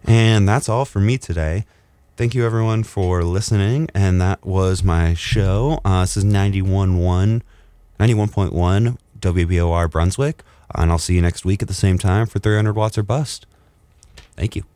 And that's all for me today. Thank you, everyone, for listening. And that was my show. This is 91.1 WBOR Brunswick. And I'll see you next week at the same time for 300 Watts or Bust. Thank you.